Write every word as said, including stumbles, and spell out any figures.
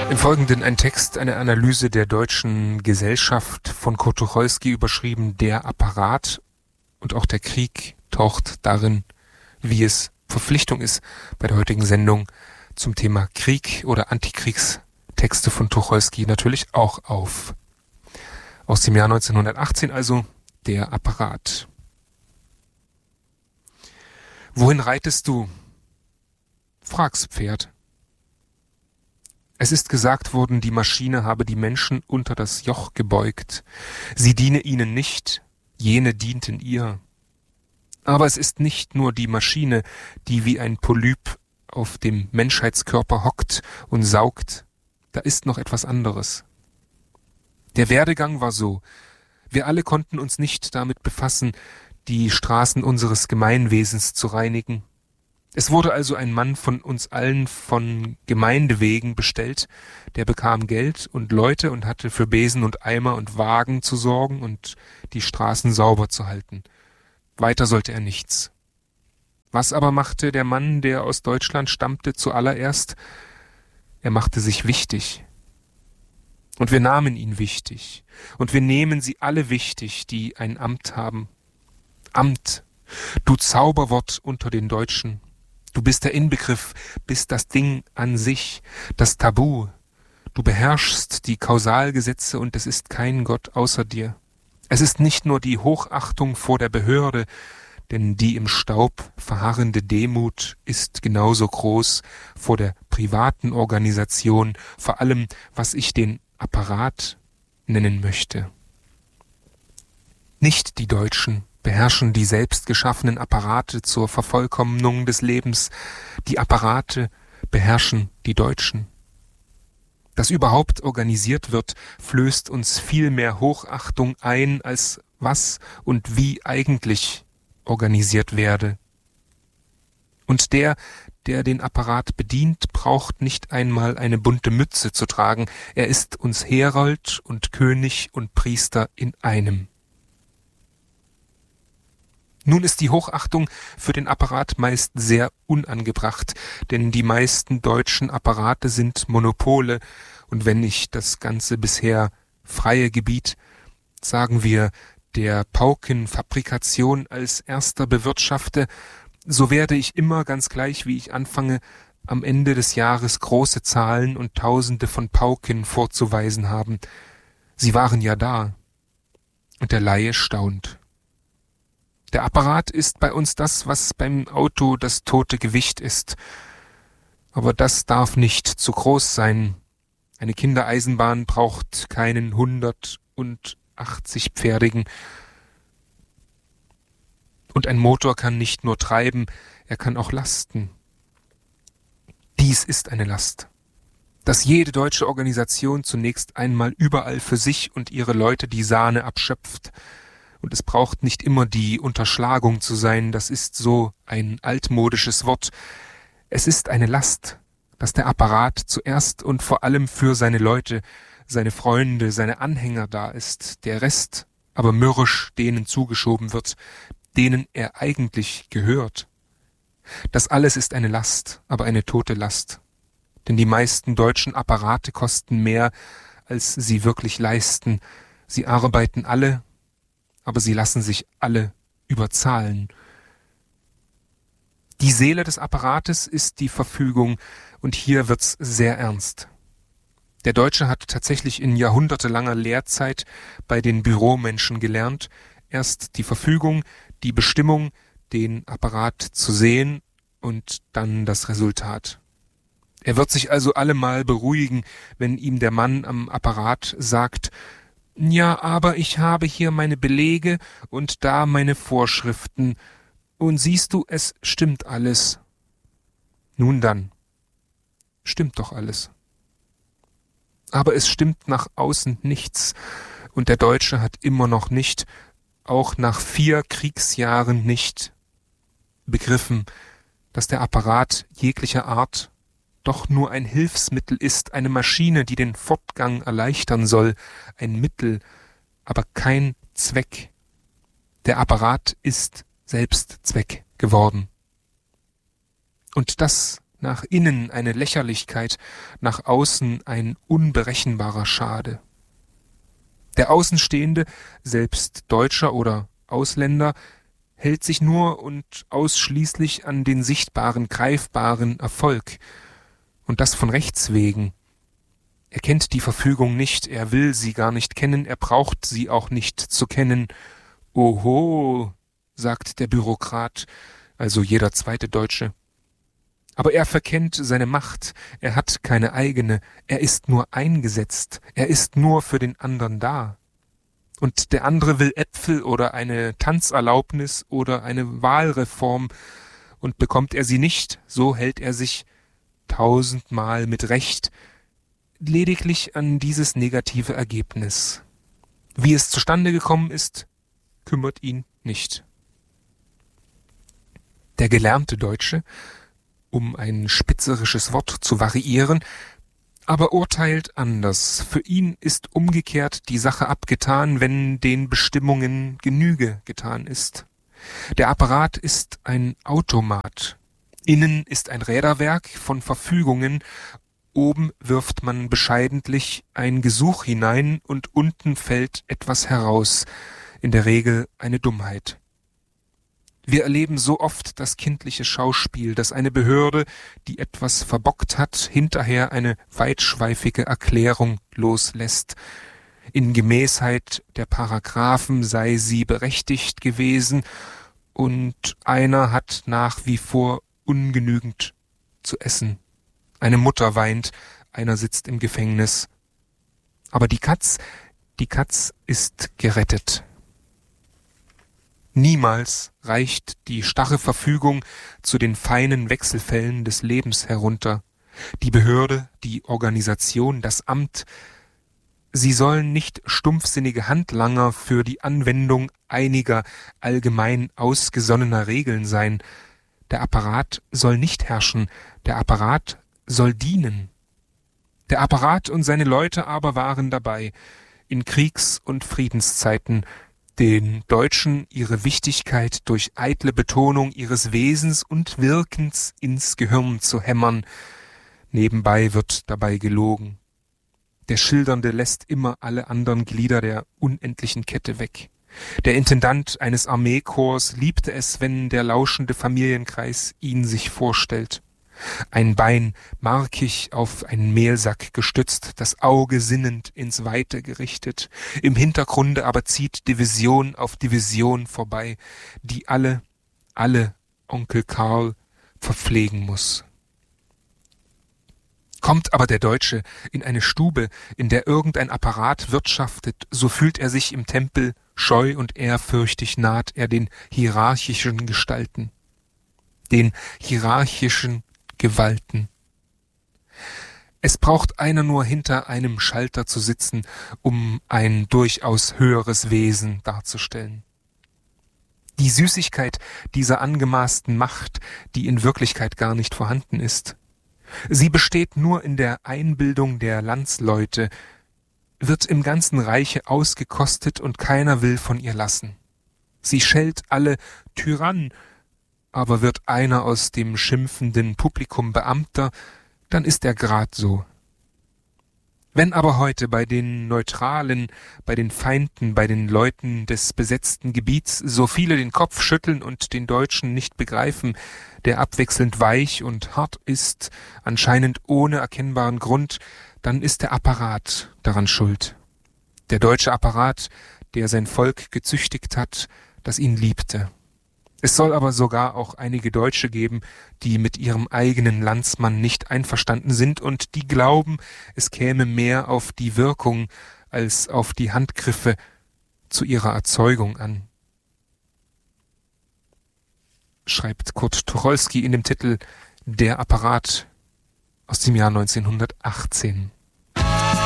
Im Folgenden ein Text, eine Analyse der deutschen Gesellschaft von Kurt Tucholsky überschrieben Der Apparat, und auch der Krieg taucht darin, wie es Verpflichtung ist, bei der heutigen Sendung zum Thema Krieg oder Antikriegstexte von Tucholsky natürlich auch auf. Aus dem Jahr neunzehnhundertachtzehn also Der Apparat. Wohin reitest du? Frag's Pferd. Es ist gesagt worden, die Maschine habe die Menschen unter das Joch gebeugt. Sie diene ihnen nicht, jene dienten ihr. Aber es ist nicht nur die Maschine, die wie ein Polyp auf dem Menschheitskörper hockt und saugt. Da ist noch etwas anderes. Der Werdegang war so. Wir alle konnten uns nicht damit befassen, die Straßen unseres Gemeinwesens zu reinigen. Es wurde also ein Mann von uns allen von Gemeindewegen bestellt, der bekam Geld und Leute und hatte für Besen und Eimer und Wagen zu sorgen und die Straßen sauber zu halten. Weiter sollte er nichts. Was aber machte der Mann, der aus Deutschland stammte, zuallererst? Er machte sich wichtig. Und wir nahmen ihn wichtig. Und wir nehmen sie alle wichtig, die ein Amt haben. Amt, du Zauberwort unter den Deutschen. Du bist der Inbegriff, bist das Ding an sich, das Tabu. Du beherrschst die Kausalgesetze und es ist kein Gott außer dir. Es ist nicht nur die Hochachtung vor der Behörde, denn die im Staub verharrende Demut ist genauso groß vor der privaten Organisation, vor allem, was ich den Apparat nennen möchte. Nicht die Deutschen beherrschen die selbst geschaffenen Apparate zur Vervollkommnung des Lebens. Die Apparate beherrschen die Deutschen. Dass überhaupt organisiert wird, flößt uns viel mehr Hochachtung ein, als was und wie eigentlich organisiert werde. Und der, der den Apparat bedient, braucht nicht einmal eine bunte Mütze zu tragen. Er ist uns Herold und König und Priester in einem. Nun ist die Hochachtung für den Apparat meist sehr unangebracht, denn die meisten deutschen Apparate sind Monopole, und wenn ich das ganze bisher freie Gebiet, sagen wir, der Paukenfabrikation als erster bewirtschafte, so werde ich immer, ganz gleich wie ich anfange, am Ende des Jahres große Zahlen und Tausende von Pauken vorzuweisen haben. Sie waren ja da. Und der Laie staunt. Der Apparat ist bei uns das, was beim Auto das tote Gewicht ist. Aber das darf nicht zu groß sein. Eine Kindereisenbahn braucht keinen hundertachtzig-pferdigen. Und ein Motor kann nicht nur treiben, er kann auch lasten. Dies ist eine Last. Dass jede deutsche Organisation zunächst einmal überall für sich und ihre Leute die Sahne abschöpft. Und es braucht nicht immer die Unterschlagung zu sein, das ist so ein altmodisches Wort. Es ist eine Last, dass der Apparat zuerst und vor allem für seine Leute, seine Freunde, seine Anhänger da ist, der Rest aber mürrisch denen zugeschoben wird, denen er eigentlich gehört. Das alles ist eine Last, aber eine tote Last. Denn die meisten deutschen Apparate kosten mehr, als sie wirklich leisten. Sie arbeiten alle, aber sie lassen sich alle überzahlen. Die Seele des Apparates ist die Verfügung, und hier wird's sehr ernst. Der Deutsche hat tatsächlich in jahrhundertelanger Lehrzeit bei den Büromenschen gelernt, erst die Verfügung, die Bestimmung, den Apparat zu sehen und dann das Resultat. Er wird sich also allemal beruhigen, wenn ihm der Mann am Apparat sagt: Ja, aber ich habe hier meine Belege und da meine Vorschriften. Und siehst du, es stimmt alles. Nun dann, stimmt doch alles. Aber es stimmt nach außen nichts. Und der Deutsche hat immer noch nicht, auch nach vier Kriegsjahren nicht, begriffen, dass der Apparat jeglicher Art doch nur ein Hilfsmittel ist, eine Maschine, die den Fortgang erleichtern soll, ein Mittel, aber kein Zweck. Der Apparat ist selbst Zweck geworden. Und das nach innen eine Lächerlichkeit, nach außen ein unberechenbarer Schade. Der Außenstehende, selbst Deutscher oder Ausländer, hält sich nur und ausschließlich an den sichtbaren, greifbaren Erfolg, und das von Rechts wegen. Er kennt die Verfügung nicht, er will sie gar nicht kennen, er braucht sie auch nicht zu kennen. Oho, sagt der Bürokrat, also jeder zweite Deutsche. Aber er verkennt seine Macht, er hat keine eigene, er ist nur eingesetzt, er ist nur für den anderen da. Und der andere will Äpfel oder eine Tanzerlaubnis oder eine Wahlreform, und bekommt er sie nicht, so hält er sich tausendmal mit Recht lediglich an dieses negative Ergebnis. Wie es zustande gekommen ist, kümmert ihn nicht. Der gelernte Deutsche, um ein spitzerisches Wort zu variieren, aber urteilt anders. Für ihn ist umgekehrt die Sache abgetan, wenn den Bestimmungen Genüge getan ist. Der Apparat ist ein Automat. Innen ist ein Räderwerk von Verfügungen, oben wirft man bescheidentlich ein Gesuch hinein und unten fällt etwas heraus, in der Regel eine Dummheit. Wir erleben so oft das kindliche Schauspiel, dass eine Behörde, die etwas verbockt hat, hinterher eine weitschweifige Erklärung loslässt. In Gemäßheit der Paragraphen sei sie berechtigt gewesen und einer hat nach wie vor ungenügend zu essen. Eine Mutter weint, einer sitzt im Gefängnis. Aber die Katz, die Katz ist gerettet. Niemals reicht die starre Verfügung zu den feinen Wechselfällen des Lebens herunter. Die Behörde, die Organisation, das Amt, sie sollen nicht stumpfsinnige Handlanger für die Anwendung einiger allgemein ausgesonnener Regeln sein. Der Apparat soll nicht herrschen, der Apparat soll dienen. Der Apparat und seine Leute aber waren dabei, in Kriegs- und Friedenszeiten, den Deutschen ihre Wichtigkeit durch eitle Betonung ihres Wesens und Wirkens ins Gehirn zu hämmern. Nebenbei wird dabei gelogen. Der Schildernde lässt immer alle anderen Glieder der unendlichen Kette weg. Der Intendant eines Armeekorps liebte es, wenn der lauschende Familienkreis ihn sich vorstellt. Ein Bein markig auf einen Mehlsack gestützt, das Auge sinnend ins Weite gerichtet. Im Hintergrunde aber zieht Division auf Division vorbei, die alle, alle Onkel Karl verpflegen muss. Kommt aber der Deutsche in eine Stube, in der irgendein Apparat wirtschaftet, so fühlt er sich im Tempel, scheu und ehrfürchtig naht er den hierarchischen Gestalten, den hierarchischen Gewalten. Es braucht einer nur hinter einem Schalter zu sitzen, um ein durchaus höheres Wesen darzustellen. Die Süßigkeit dieser angemaßten Macht, die in Wirklichkeit gar nicht vorhanden ist. Sie besteht nur in der Einbildung der Landsleute, wird im ganzen Reiche ausgekostet und keiner will von ihr lassen. Sie schellt alle Tyrann, aber wird einer aus dem schimpfenden Publikum Beamter, dann ist er grad so. Wenn aber heute bei den Neutralen, bei den Feinden, bei den Leuten des besetzten Gebiets so viele den Kopf schütteln und den Deutschen nicht begreifen, der abwechselnd weich und hart ist, anscheinend ohne erkennbaren Grund, dann ist der Apparat daran schuld. Der deutsche Apparat, der sein Volk gezüchtigt hat, das ihn liebte. Es soll aber sogar auch einige Deutsche geben, die mit ihrem eigenen Landsmann nicht einverstanden sind und die glauben, es käme mehr auf die Wirkung als auf die Handgriffe zu ihrer Erzeugung an. Schreibt Kurt Tucholsky in dem Titel Der Apparat aus dem Jahr neunzehnhundertachtzehn.